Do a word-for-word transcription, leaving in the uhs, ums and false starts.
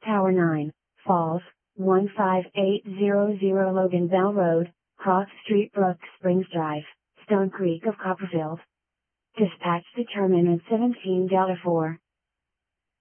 Tower nine, Falls, one five eight zero zero Logan Bell Road, Cross Street, Brooks Springs Drive, Stone Creek of Copperfield. Dispatch determinant seventeen Delta four.